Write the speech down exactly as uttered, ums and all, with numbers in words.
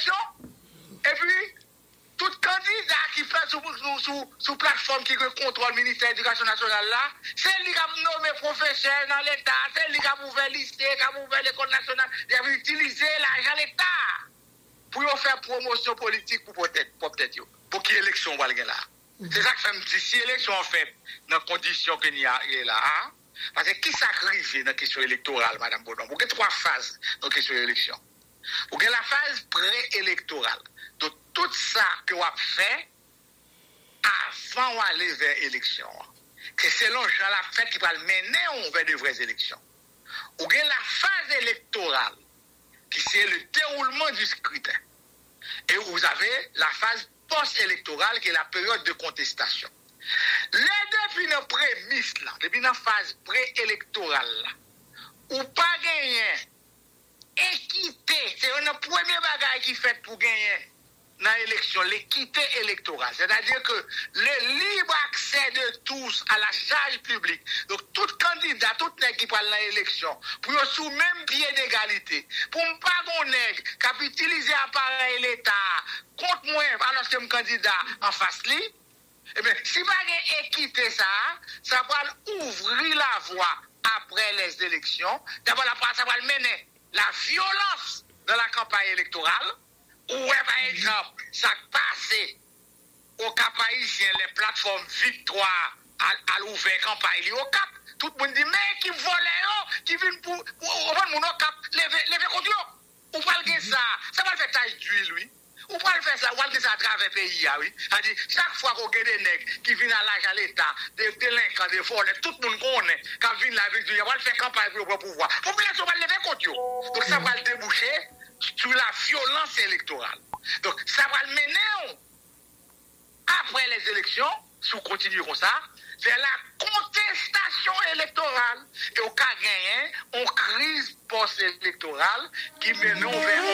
élection, et puis, tout candidat qui fait sous, sous, sous, sous plateforme qui contrôle le ministère de l'Éducation nationale là, c'est lui qui a nommé professeur dans l'État, c'est lui qui a ouvert le lycée, qui a ouvert l'école nationale, il a utilisé l'argent de l'État pour faire promotion politique pour peut-être, pour peut-être, pour qu'il y ait élection là. Mm-hmm. C'est ça que ça me dit, si l'élection en fait, dans les conditions qu'il y a là, parce que qui s'arrive dans la question électorale, Madame Baudon? Vous avez trois phases dans la question élection. Vous avez la phase préélectorale. Donc, tout ça que vous avez fait avant d'aller vers l'élection, que c'est l'on la fête qui va le mener vers de vraies élections. Vous avez la phase électorale, qui c'est le déroulement du scrutin. Et vous avez la phase post-électorale, qui est la période de contestation. Les depuis nos prémices, là, depuis la phase préélectorale, là, ou pas gagner équité, c'est le premier bagage qui fait pour gagner dans l'élection, l'équité électorale. C'est-à-dire que le libre accès de tous à la charge publique, donc tout candidat, tout nègre qui parle dans l'élection, pour sous même pied d'égalité, pour ne pas qu'on nègre qui a utilisé l'appareil l'État contre moi alors que je suis candidat en face li, eh bien, si vous avez équité ça, ça va ouvrir la voie après les élections. D'abord, ça va mener la violence dans la campagne électorale. Ou par exemple, ça passe au Cap haïtien, les plateformes victoire à, à l'ouvert campagne au Cap. Tout le monde dit, mais qui volent, qui viennent pour, pour, pour mon Cap, lever contre eux. Ou pas le ça, ça va le faire taille d'huile, lui. Ou pas le faire ça, ou pas le faire ça à travers le pays, oui. C'est-à-dire, chaque fois qu'on a des nègres qui viennent à l'âge à l'État, des délinquants, des voleurs, tout le monde connaît, quand ils viennent la ville, il va le faire campagne pour le pouvoir. La population va le lever contre eux. Donc ça va le déboucher sur la violence électorale. Donc, ça va le mener après les élections, si on continue comme ça, vers la contestation électorale. Et au cas gagné, on crise post-électorale qui mène vers